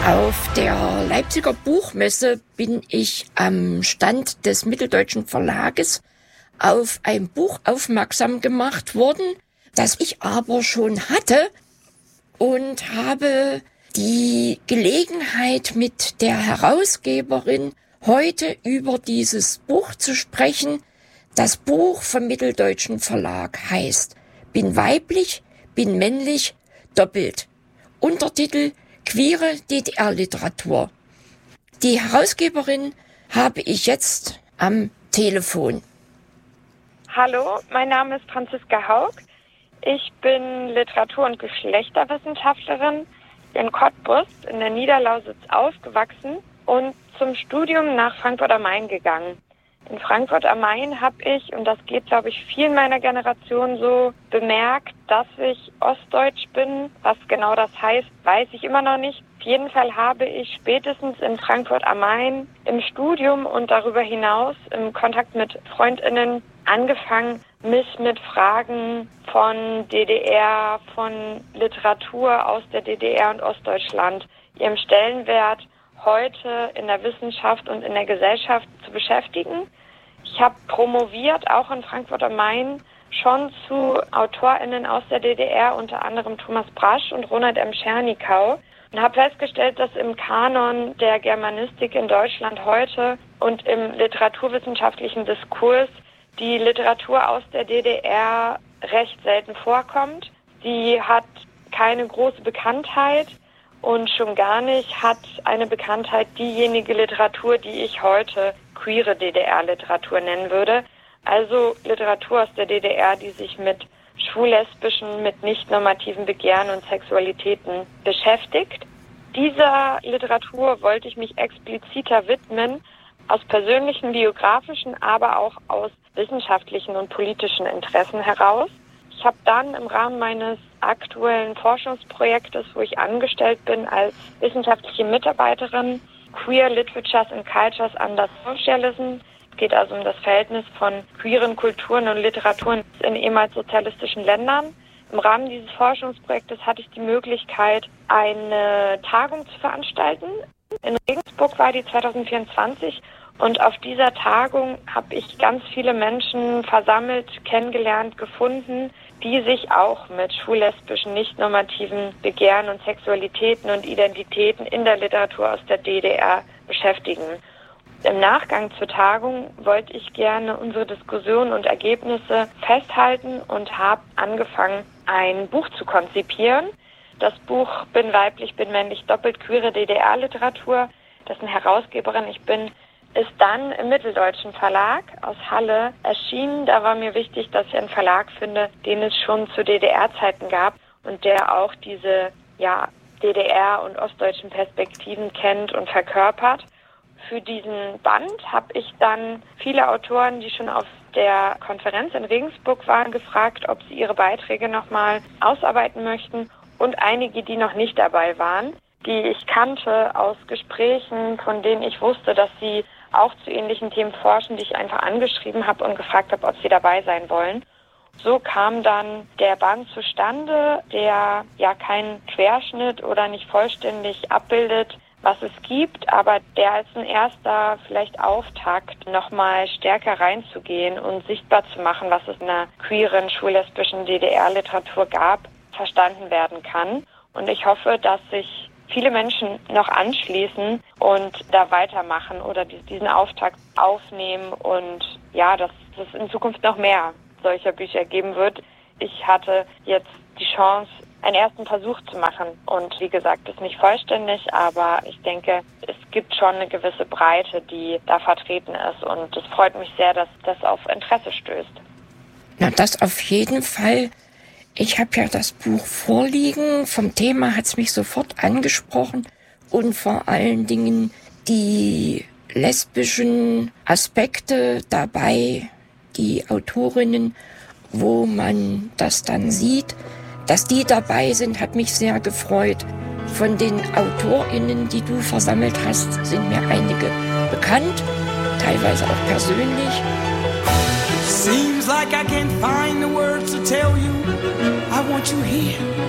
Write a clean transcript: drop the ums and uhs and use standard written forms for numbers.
Auf der Leipziger Buchmesse bin ich am Stand des Mitteldeutschen Verlages auf ein Buch aufmerksam gemacht worden, das ich aber schon hatte, und habe die Gelegenheit, mit der Herausgeberin heute über dieses Buch zu sprechen. Das Buch vom Mitteldeutschen Verlag heißt Bin weiblich, bin männlich, doppelt. Untertitel Queere DDR-Literatur. Die Herausgeberin habe ich jetzt am Telefon. Hallo, mein Name ist Franziska Haug. Ich bin Literatur- und Geschlechterwissenschaftlerin in Cottbus in der Niederlausitz aufgewachsen und zum Studium nach Frankfurt am Main gegangen. In Frankfurt am Main habe ich, und das geht, glaube ich, vielen meiner Generation so, bemerkt, dass ich ostdeutsch bin. Was genau das heißt, weiß ich immer noch nicht. Auf jeden Fall habe ich spätestens in Frankfurt am Main im Studium und darüber hinaus im Kontakt mit FreundInnen angefangen, mich mit Fragen von DDR, von Literatur aus der DDR und Ostdeutschland, ihrem Stellenwert heute in der Wissenschaft und in der Gesellschaft zu beschäftigen. Ich habe promoviert, auch in Frankfurt am Main, schon zu AutorInnen aus der DDR, unter anderem Thomas Brasch und Ronald M. Schernikau, und habe festgestellt, dass im Kanon der Germanistik in Deutschland heute und im literaturwissenschaftlichen Diskurs die Literatur aus der DDR recht selten vorkommt. Sie hat keine große Bekanntheit und schon gar nicht hat eine Bekanntheit diejenige Literatur, die ich heute queere DDR-Literatur nennen würde. Also Literatur aus der DDR, die sich mit schwul-lesbischen, mit nicht-normativen Begehren und Sexualitäten beschäftigt. Dieser Literatur wollte ich mich expliziter widmen, aus persönlichen, biografischen, aber auch aus wissenschaftlichen und politischen Interessen heraus. Ich habe dann im Rahmen meines aktuellen Forschungsprojektes, wo ich angestellt bin als wissenschaftliche Mitarbeiterin, Queer Literatures and Cultures under Socialism. Es geht also um das Verhältnis von queeren Kulturen und Literaturen in ehemals sozialistischen Ländern. Im Rahmen dieses Forschungsprojektes hatte ich die Möglichkeit, eine Tagung zu veranstalten. In Regensburg war die 2024. Und auf dieser Tagung habe ich ganz viele Menschen versammelt, kennengelernt, gefunden, die sich auch mit schwul-lesbischen, nicht-normativen Begehren und Sexualitäten und Identitäten in der Literatur aus der DDR beschäftigen. Im Nachgang zur Tagung wollte ich gerne unsere Diskussionen und Ergebnisse festhalten und habe angefangen, ein Buch zu konzipieren. Das Buch Bin weiblich, bin männlich, doppelt queere DDR-Literatur, dessen Herausgeberin ich bin, ist dann im Mitteldeutschen Verlag aus Halle erschienen. Da war mir wichtig, dass ich einen Verlag finde, den es schon zu DDR-Zeiten gab und der auch diese DDR- und ostdeutschen Perspektiven kennt und verkörpert. Für diesen Band habe ich dann viele Autoren, die schon auf der Konferenz in Regensburg waren, gefragt, ob sie ihre Beiträge nochmal ausarbeiten möchten, und einige, die noch nicht dabei waren, die ich kannte aus Gesprächen, von denen ich wusste, dass sie auch zu ähnlichen Themen forschen, die ich einfach angeschrieben habe und gefragt habe, ob sie dabei sein wollen. So kam dann der Band zustande, der ja keinen Querschnitt oder nicht vollständig abbildet, was es gibt, aber der als ein erster vielleicht Auftakt nochmal stärker reinzugehen und sichtbar zu machen, was es in der queeren, schwul-lesbischen DDR-Literatur gab, verstanden werden kann. Und ich hoffe, dass sich viele Menschen noch anschließen und da weitermachen oder diesen Auftakt aufnehmen und ja, dass es in Zukunft noch mehr solcher Bücher geben wird. Ich hatte jetzt die Chance, einen ersten Versuch zu machen und wie gesagt, ist nicht vollständig, aber ich denke, es gibt schon eine gewisse Breite, die da vertreten ist und es freut mich sehr, dass das auf Interesse stößt. Na, das auf jeden Fall. Ich habe ja das Buch vorliegen. Vom Thema hat es mich sofort angesprochen und vor allen Dingen die lesbischen Aspekte dabei, die Autorinnen, wo man das dann sieht, dass die dabei sind, hat mich sehr gefreut. Von den AutorInnen, die du versammelt hast, sind mir einige bekannt, teilweise auch persönlich. Seems like I can't find the words to tell you I want you here.